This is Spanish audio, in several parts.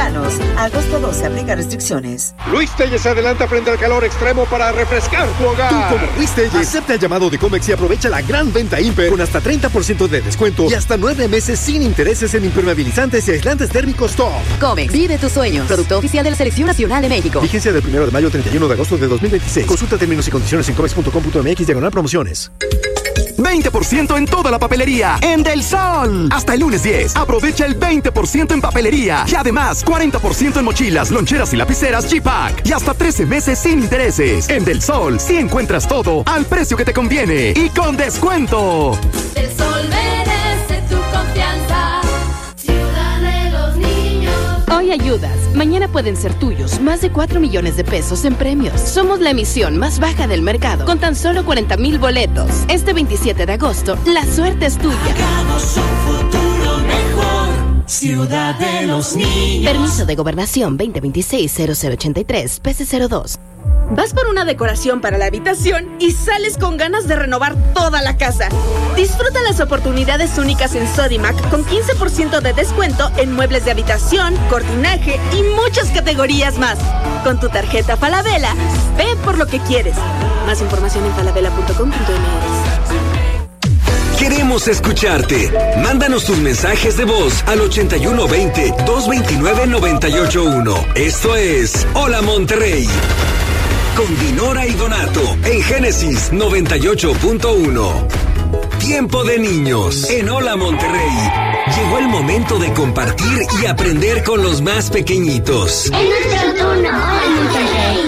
mexicanos. Agosto 12, aplica restricciones. Luis Telles se adelanta frente al calor extremo para refrescar tu hogar. Tú, como Luis Telles, acepta el llamado de Comex y aprovecha la gran venta Imper con hasta 30% de descuento y hasta 9 meses sin intereses en impermeabilizantes y aislantes térmicos top. Comex, vive tus sueños. Producto oficial de la Selección Nacional de México. Vigencia del 1 de mayo al 31 de agosto de 2026. Consulta términos y condiciones en comex.com.mx/promociones. 20% en toda la papelería en Del Sol. Hasta el lunes 10. Aprovecha el 20% en papelería. Y además, 40% en mochilas, loncheras y lapiceras G-Pack. Y hasta 13 meses sin intereses. En Del Sol, sí encuentras todo al precio que te conviene y con descuento. Del Sol merece tu confianza. Ciudad de los niños. Hoy ayudas, mañana pueden ser tuyos más de 4 millones de pesos en premios. Somos la emisión más baja del mercado, con tan solo 40,000 boletos. Este 27 de agosto, la suerte es tuya. Hagamos un futuro mejor, Ciudad de los Niños. Permiso de Gobernación 2026-0083, PC02. Vas por una decoración para la habitación y sales con ganas de renovar toda la casa. Disfruta las oportunidades únicas en Sodimac con 15% de descuento en muebles de habitación, cortinaje y muchas categorías más. Con tu tarjeta Falabella, ve por lo que quieres. Más información en falabella.com.mx. Queremos escucharte. Mándanos tus mensajes de voz al 8120-229-981. Esto es Hola Monterrey. Con Dinora y Donato en Génesis 98.1. Tiempo de niños en Hola Monterrey. Llegó el momento de compartir y aprender con los más pequeñitos. Es nuestro turno, Hola Monterrey.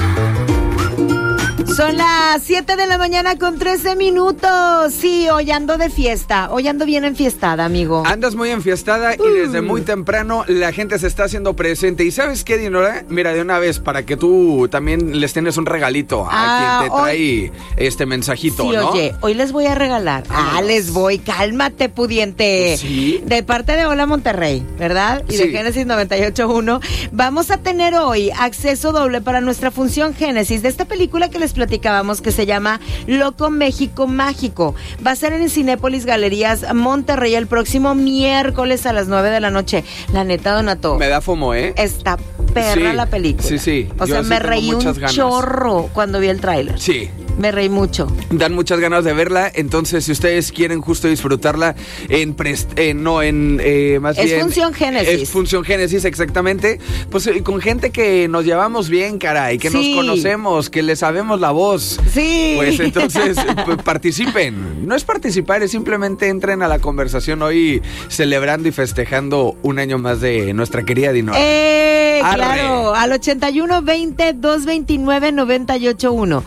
Son las 7 de la mañana con 13 minutos. Sí, hoy ando de fiesta. Hoy ando bien enfiestada, amigo. Andas muy enfiestada y desde muy temprano la gente se está haciendo presente. ¿Y sabes qué, Dinora? Mira, de una vez, para que tú también les tienes un regalito a quien te trae este mensajito, sí, ¿no? Oye, hoy les voy a regalar. Les voy. Cálmate, pudiente. Sí. De parte de Hola Monterrey, ¿verdad? Y de Génesis 98.1. Vamos a tener hoy acceso doble para nuestra función Génesis de esta película que les platicábamos que se llama Loco México Mágico. Va a ser en Cinépolis Galerías Monterrey el próximo miércoles a las 9 de la noche. La neta, Donato. Me da fomo, ¿eh? Está perra la película. Sí. O sea, me reí un chorro cuando vi el tráiler. Sí. Me reí mucho. Dan muchas ganas de verla, entonces si ustedes quieren justo disfrutarla es Función Génesis. Es Función Génesis, exactamente. Pues con gente que nos llevamos bien, caray, que nos conocemos, que le sabemos la voz. Sí. Pues entonces participen. No es participar, es simplemente entren a la conversación hoy celebrando y festejando un año más de nuestra querida Dinora. Claro, al 8120-229-981.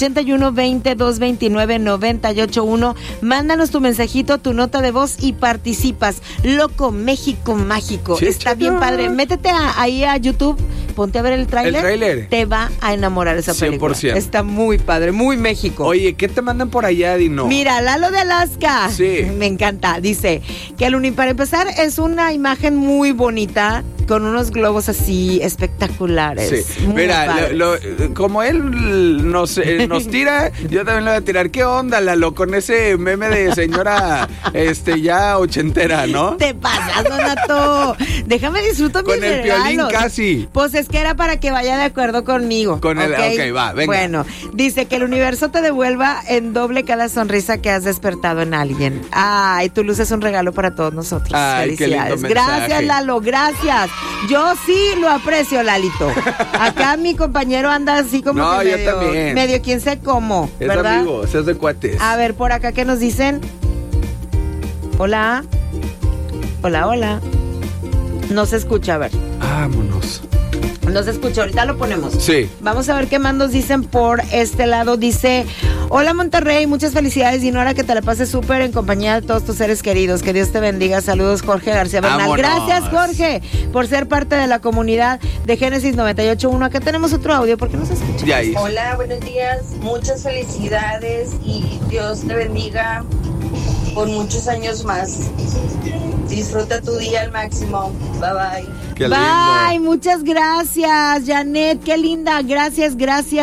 8120-229-981. Mándanos tu mensajito, tu nota de voz y participas. Loco México Mágico. Sí, está bien padre. Métete ahí a YouTube, ponte a ver el tráiler. Te va a enamorar esa película. 100%. Está muy padre, muy México. Oye, ¿qué te mandan por allá, Dino? Mira, Lalo de Alaska. Sí. Me encanta. Dice que para empezar es una imagen muy bonita con unos globos así espectaculares. Sí. Mira, como él nos tira, yo también le voy a tirar. ¿Qué onda, Lalo? Con ese meme de señora ya ochentera, ¿no? Te pasas, Donato. Déjame disfrutar mis regalos. Con el violín casi. Pues es que era para que vaya de acuerdo conmigo. Ok, va, venga. Bueno, dice que el universo te devuelva en doble cada sonrisa que has despertado en alguien. Ay, tu luz es un regalo para todos nosotros. Ay, felicidades. Qué lindo Gracias, Lalo, gracias. Yo sí lo aprecio, Lalito. Acá mi compañero anda así como que yo también. medio quién sé cómo, es ¿verdad? Amigo, es de cuates. A ver, por acá, ¿qué nos dicen? Hola. Hola. No se escucha, a ver. Vámonos. No se escucha, ahorita lo ponemos. Sí. Vamos a ver qué más nos dicen por este lado. Dice, hola Monterrey, muchas felicidades, Dinora, que te la pases súper en compañía de todos tus seres queridos. Que Dios te bendiga. Saludos, Jorge García Bernal. Vámonos. Gracias, Jorge, por ser parte de la comunidad de Génesis 98.1. Acá tenemos otro audio, ¿por qué no se escucha? Hola, buenos días, muchas felicidades y Dios te bendiga por muchos años más. Disfruta tu día al máximo. Bye bye. Qué lindo. Bye, muchas gracias, Janet, qué linda, gracias.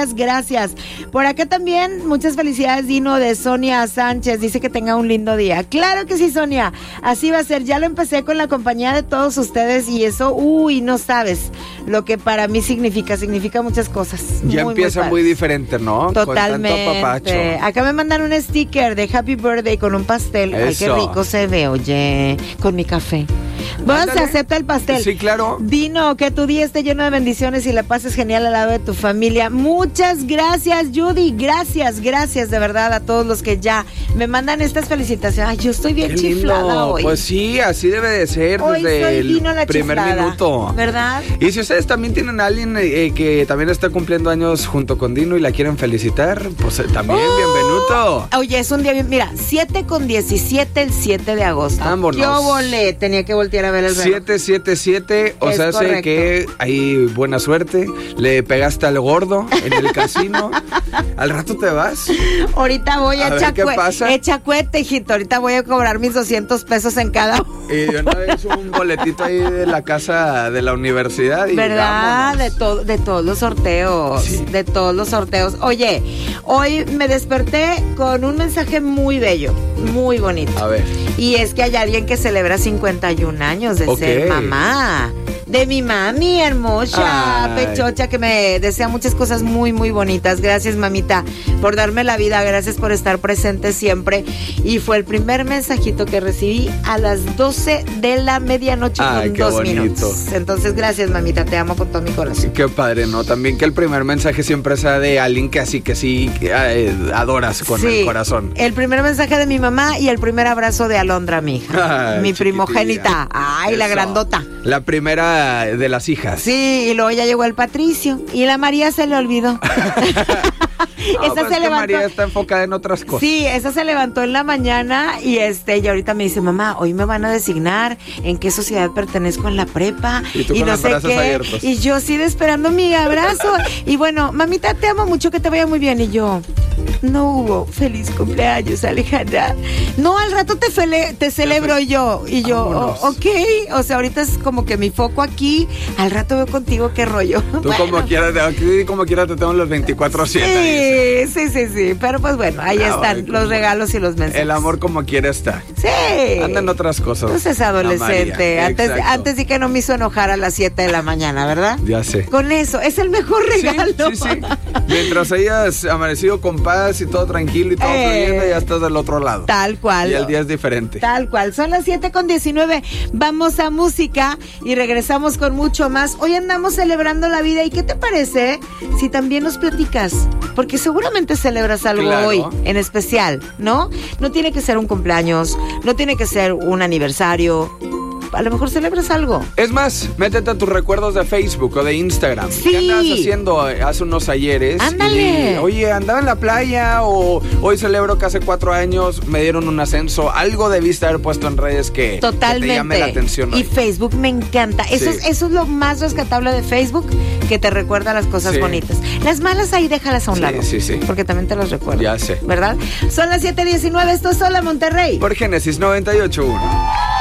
Por acá también, muchas felicidades, Dino, de Sonia Sánchez, dice que tenga un lindo día. Claro que sí, Sonia, así va a ser, ya lo empecé con la compañía de todos ustedes y eso, no sabes lo que para mí significa muchas cosas. Ya empieza muy diferente, ¿no? Totalmente. Con tanto apapacho. Acá me mandaron un sticker de Happy Birthday con un pastel. Eso. Ay, qué rico se ve, oye, con mi café. Vos se acepta el pastel. Sí, claro. Dino, que tu día esté lleno de bendiciones y la pases genial al lado de tu familia. Muchas gracias, Judy. Gracias de verdad a todos los que ya me mandan estas felicitaciones. Ay, yo estoy bien chiflada hoy. Pues sí, así debe de ser hoy desde el primer chiflada, minuto. ¿Verdad? Y si ustedes también tienen a alguien que también está cumpliendo años junto con Dino y la quieren felicitar, pues también bienvenido. Oye, es un día bien. Mira, 7:17 el 7 de agosto. Vámonos. ¿Qué volé? Tenía que voltear a ver el reloj. 777, o sea, sé que hay buena suerte. Le pegaste al gordo en el casino. ¿Al rato te vas? Ahorita voy a ver qué pasa. Echa cuete, hijito. Ahorita voy a cobrar mis 200 pesos en cada uno. Y de una vez un boletito ahí de la casa de la universidad. Y ¿verdad? vámonos. De todos los sorteos. Sí. De todos los sorteos. Oye, hoy me desperté con un mensaje muy bello, muy bonito. A ver. Y es que hay alguien que celebra 51 años de ser mamá. De mi mami hermosa, pechocha, que me desea muchas cosas muy, muy bonitas. Gracias, mamita, por darme la vida. Gracias por estar presente siempre. Y fue el primer mensajito que recibí a las 12 de la medianoche con 2 minutos. Entonces, gracias, mamita. Te amo con todo mi corazón. Qué padre, ¿no? También que el primer mensaje siempre sea de alguien que sí adoras con el corazón. El primer mensaje de mi mamá y el primer abrazo de Alondra, mi hija. Mi primogénita. Ay, la grandota. La primera de las hijas. Sí, y luego ya llegó el Patricio y la María se le olvidó. Esa se levantó. María está enfocada en otras cosas. Sí, esa se levantó en la mañana y ahorita me dice, mamá, hoy me van a designar en qué sociedad pertenezco en la prepa y tú y con no los sé brazos qué. Abiertos. Y yo sí esperando mi abrazo. Y bueno, mamita, te amo mucho, que te vaya muy bien. Y yo, no hubo feliz cumpleaños, Alejandra. No, al rato te celebro yo. Y yo, ok. O sea, ahorita es como que mi foco aquí. Al rato veo contigo qué rollo. Tú como quieras te tengo los 24/7. Sí. Pero pues bueno, ahí están los regalos y los mensajes. El amor como quiera está. Sí. Andan otras cosas. Pues es adolescente. Antes sí que no me hizo enojar a las 7 de la mañana, ¿verdad? Ya sé. Con eso, es el mejor regalo. Sí. Mientras hayas amanecido con paz y todo tranquilo y todo fluyendo, ya estás del otro lado. Tal cual. Y el día es diferente. Tal cual. Son las 7:19. Vamos a música y regresamos con mucho más. Hoy andamos celebrando la vida. ¿Y qué te parece si también nos platicas? Porque seguramente celebras algo hoy en especial, ¿no? No tiene que ser un cumpleaños, no tiene que ser un aniversario. A lo mejor celebras algo. Es más, métete a tus recuerdos de Facebook o de Instagram. Sí. ¿Qué andas haciendo hace unos ayeres? Ándale. Oye, andaba en la playa o hoy celebro que hace 4 años me dieron un ascenso. Algo debiste haber puesto en redes que te llame la atención hoy. Y Facebook me encanta. Eso es lo más rescatable de Facebook, que te recuerda las cosas bonitas. Las malas ahí déjalas a un lado. Sí. Porque también te las recuerdo. Ya sé. ¿Verdad? Son las 7:19. Esto es Hola Monterrey. Por Génesis 98.1.